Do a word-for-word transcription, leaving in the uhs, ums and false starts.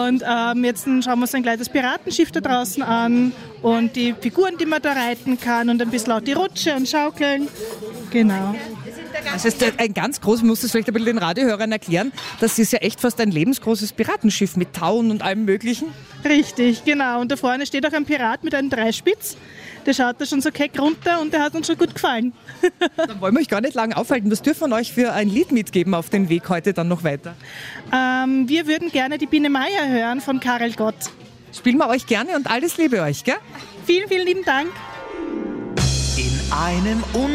Und ähm, jetzt schauen wir uns dann gleich das Piratenschiff da draußen an und die Figuren, die man da reiten kann und ein bisschen auch die Rutsche und Schaukeln. Genau. Das ist ein ganz großes, ich muss das vielleicht ein bisschen den Radiohörern erklären, das ist ja echt fast ein lebensgroßes Piratenschiff mit Tauen und allem Möglichen. Richtig, genau. Und da vorne steht auch ein Pirat mit einem Dreispitz. Der schaut da schon so keck runter und der hat uns schon gut gefallen. Dann wollen wir euch gar nicht lange aufhalten. Was dürfen wir euch für ein Lied mitgeben auf den Weg heute dann noch weiter? Ähm, wir würden gerne die Biene Meier hören von Karel Gott. Spielen wir euch gerne und alles Liebe euch, gell? Vielen, vielen lieben Dank. In einem